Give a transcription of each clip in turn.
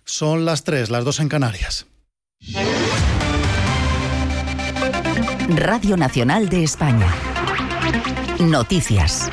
Son las 3, las 2 en Canarias. Radio Nacional de España. Noticias.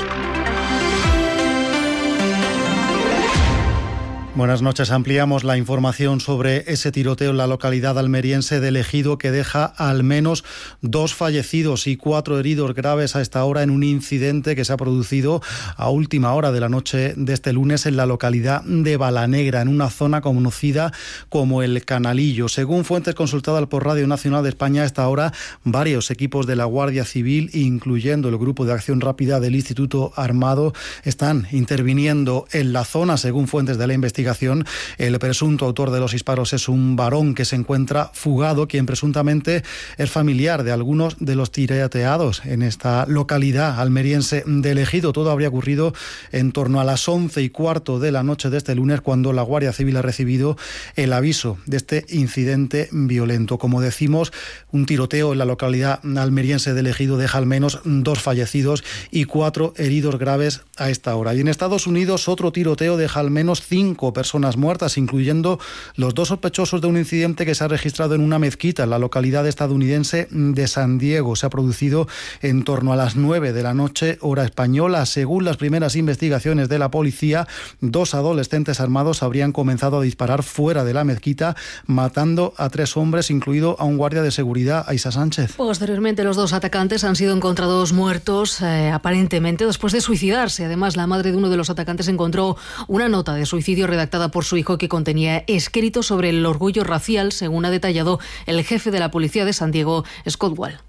Buenas noches. Ampliamos la información sobre ese tiroteo en la localidad almeriense de Ejido que deja al menos 2 fallecidos y 4 heridos graves a esta hora en un incidente que se ha producido a última hora de la noche de este lunes en la localidad de Balanegra, en una zona conocida como El Canalillo. Según fuentes consultadas por Radio Nacional de España, a esta hora varios equipos de la Guardia Civil, incluyendo el Grupo de Acción Rápida del Instituto Armado, están interviniendo en la zona. Según fuentes de la investigación, el presunto autor de los disparos es un varón que se encuentra fugado, quien presuntamente es familiar de algunos de los tiroteados en esta localidad almeriense de Ejido. Todo habría ocurrido en torno a las 11:15 de la noche de este lunes, cuando la Guardia Civil ha recibido el aviso de este incidente violento. Como decimos, un tiroteo en la localidad almeriense de Ejido deja al menos 2 fallecidos y 4 heridos graves a esta hora. Y en Estados Unidos, otro tiroteo deja al menos 5 personas muertas, incluyendo los 2 sospechosos de un incidente que se ha registrado en una mezquita en la localidad estadounidense de San Diego. Se ha producido en torno a las 9 de la noche, hora española. Según las primeras investigaciones de la policía, 2 adolescentes armados habrían comenzado a disparar fuera de la mezquita, matando a 3 hombres, incluido a un guardia de seguridad, Aisa Sánchez. Posteriormente, los 2 atacantes han sido encontrados muertos, aparentemente después de suicidarse. Además, la madre de uno de los atacantes encontró una nota de suicidio redactada por su hijo que contenía escritos sobre el orgullo racial, según ha detallado el jefe de la policía de San Diego, Scott Wall.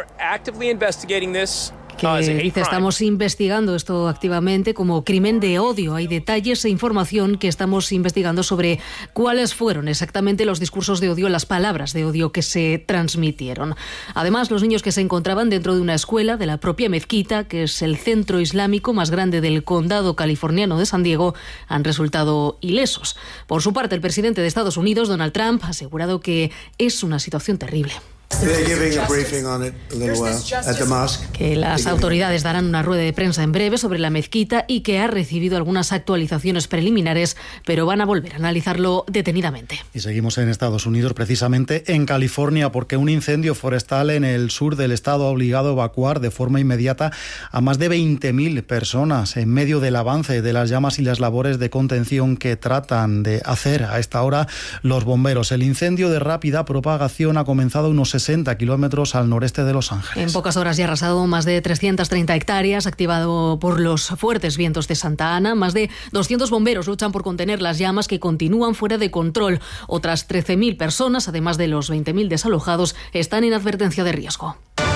Que dice: estamos investigando esto activamente como crimen de odio. Hay detalles e información que estamos investigando sobre cuáles fueron exactamente los discursos de odio, las palabras de odio que se transmitieron. Además, los niños que se encontraban dentro de una escuela de la propia mezquita, que es el centro islámico más grande del condado californiano de San Diego, han resultado ilesos. Por su parte, el presidente de Estados Unidos, Donald Trump, ha asegurado que es una situación terrible. Que las autoridades darán una rueda de prensa en breve sobre la mezquita y que ha recibido algunas actualizaciones preliminares, pero van a volver a analizarlo detenidamente. Y seguimos en Estados Unidos, precisamente en California, porque un incendio forestal en el sur del estado ha obligado a evacuar de forma inmediata a más de 20.000 personas en medio del avance de las llamas y las labores de contención que tratan de hacer a esta hora los bomberos. El incendio de rápida propagación ha comenzado a unos 60 kilómetros al noreste de Los Ángeles. En pocas horas ya ha arrasado más de 330 hectáreas, activado por los fuertes vientos de Santa Ana. Más de 200 bomberos luchan por contener las llamas que continúan fuera de control. Otras 13.000 personas, además de los 20.000 desalojados, están en advertencia de riesgo.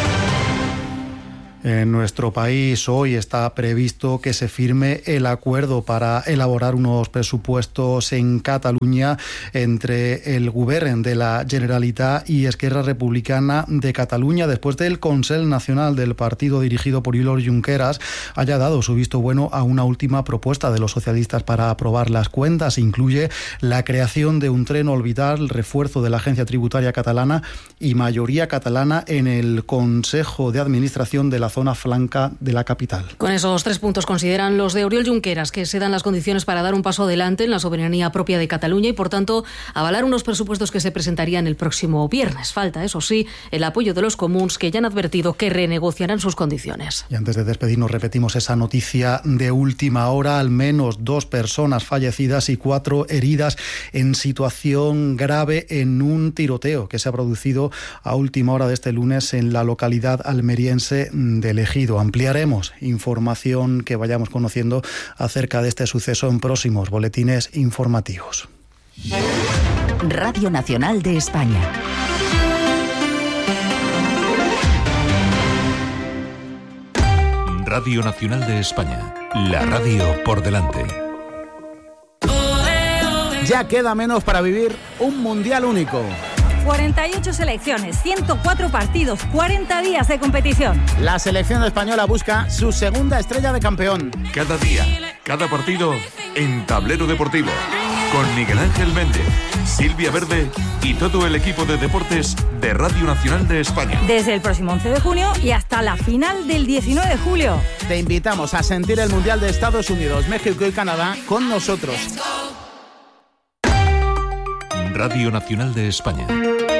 En nuestro país hoy está previsto que se firme el acuerdo para elaborar unos presupuestos en Cataluña entre el Govern de la Generalitat y Esquerra Republicana de Cataluña, después del Consell Nacional del partido dirigido por Oriol Junqueras haya dado su visto bueno a una última propuesta de los socialistas para aprobar las cuentas. Incluye la creación de un tren orbital, refuerzo de la agencia tributaria catalana y mayoría catalana en el Consejo de Administración de la zona flanca de la capital. Con esos 3 puntos consideran los de Oriol Junqueras que se dan las condiciones para dar un paso adelante en la soberanía propia de Cataluña y, por tanto, avalar unos presupuestos que se presentarían el próximo viernes. Falta, eso sí, el apoyo de los comuns, que ya han advertido que renegociarán sus condiciones. Y antes de despedirnos, repetimos esa noticia de última hora: al menos 2 personas fallecidas y 4 heridas en situación grave en un tiroteo que se ha producido a última hora de este lunes en la localidad almeriense de Ejido. Ampliaremos información que vayamos conociendo acerca de este suceso en próximos boletines informativos. Radio Nacional de España. Radio Nacional de España. La radio por delante. Ya queda menos para vivir un mundial único. 48 selecciones, 104 partidos, 40 días de competición. La selección española busca su segunda estrella de campeón. Cada día, cada partido en Tablero Deportivo. Con Miguel Ángel Méndez, Silvia Verde y todo el equipo de deportes de Radio Nacional de España. Desde el próximo 11 de junio y hasta la final del 19 de julio. Te invitamos a sentir el Mundial de Estados Unidos, México y Canadá con nosotros. Radio Nacional de España.